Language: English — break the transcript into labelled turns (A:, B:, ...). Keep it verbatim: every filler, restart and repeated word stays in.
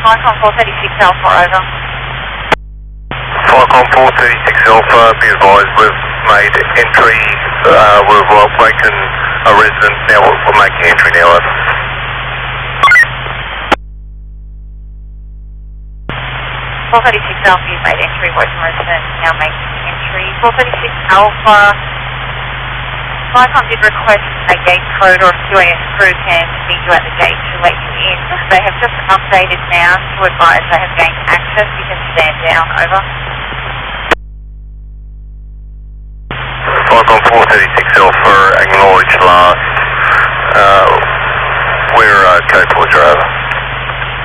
A: Flycom four thirty-six Alpha, over.
B: Flycom four thirty-six Alpha, be advised we've made entry, uh, we've awakened a resident, now we're, we're making entry now, over.
A: four thirty-six Alpha, you've made entry, Woking resident, now making entry. four thirty-six Alpha, Flycom did request a gate code or a Q A S crew can meet you at the gate to let you in. They have just updated now to advise they have gained access. You can stand down, over.
B: Flycom four thirty-six Alpha, acknowledge last, uh, we're uh, code four zero, over.